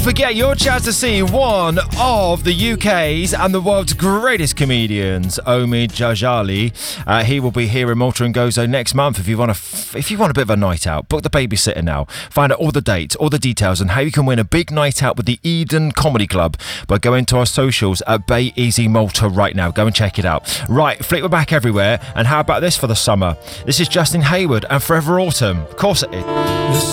forget your chance to see one of the UK's and the world's greatest comedians, Omid Djalali. He will be here in Malta and Gozo next month. If you want a bit of a night out, book the babysitter now. Find out all the dates, all the details, and how you can win a big night out with the Eden Comedy Club by going to our socials at Bay Easy Malta right now. Go and check it out. Right, Fleetwood Mac everywhere. And how about this for the summer? This is Justin Hayward and Forever Autumn. Of course it is.